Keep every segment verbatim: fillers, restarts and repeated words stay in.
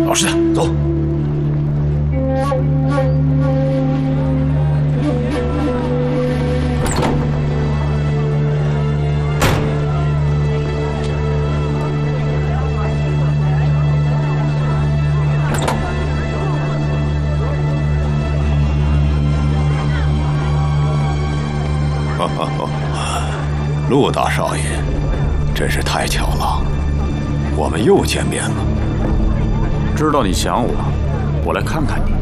老实点，走。 哈哈哈，陆大少爷，真是太巧了，我们又见面了。 知道你想我，我来看看你。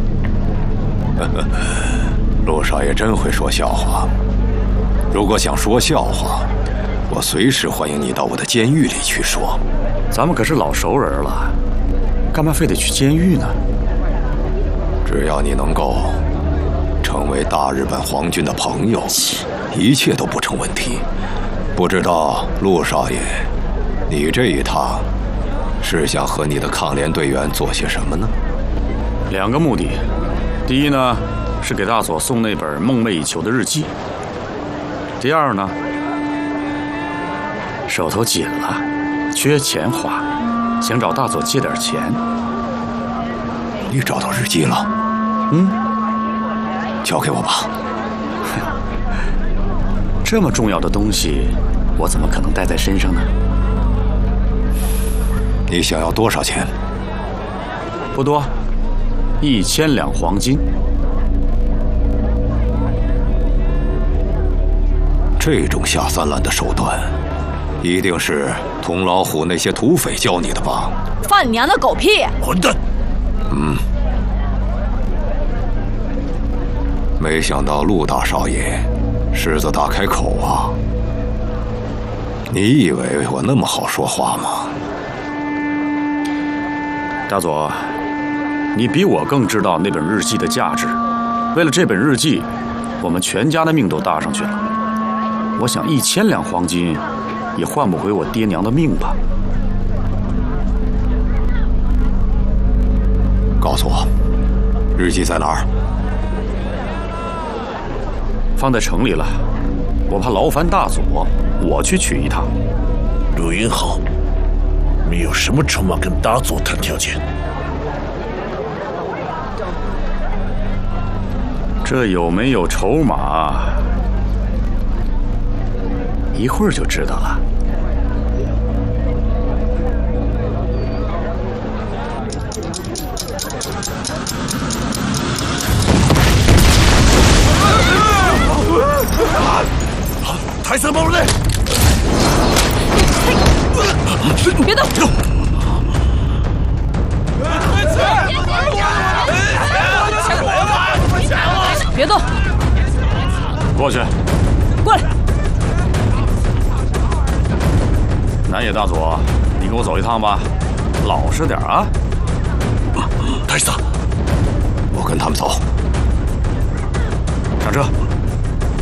陆少爷真会说笑话。如果想说笑话，我随时欢迎你到我的监狱里去说。 咱们可是老熟人了，干嘛非得去监狱呢？ 只要你能够成为大日本皇军的朋友，一切都不成问题。不知道陆少爷，你这一趟是想和你的抗联队员做些什么呢？ 两个目的，第一呢是给大佐送那本梦寐以求的日记，第二呢手头紧了，缺钱花，想找大佐借点钱。 你找到日记了？ 嗯， 交给我吧。 这么重要的东西，我怎么可能带在身上呢？ 你想要多少钱？ 不多，一千两黄金。 这种下三滥的手段，一定是童老虎那些土匪教你的吧？ 放你娘的狗屁！ 混蛋！ 嗯。没想到陆大少爷狮子大开口啊！你以为我那么好说话吗？ 大佐，你比我更知道那本日记的价值。为了这本日记，我们全家的命都搭上去了。我想一千两黄金也换不回我爹娘的命吧。 告诉我，日记在哪儿？ 放在城里了，我怕劳烦大佐，我去取一趟。 陆云豪，你有什么筹码跟大佐谈条件？ 这有没有筹码，一会儿就知道了。 泰森某人， 别动！别动！ 过去。 过来！ 南野大佐，你跟我走一趟吧，老实点啊！ 泰森， 我跟他们走。 上车。